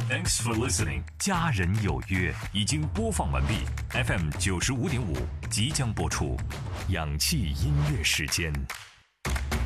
Thanks for listening。家人有约已经播放完毕 ，FM 95.5即将播出，氧气音乐时间。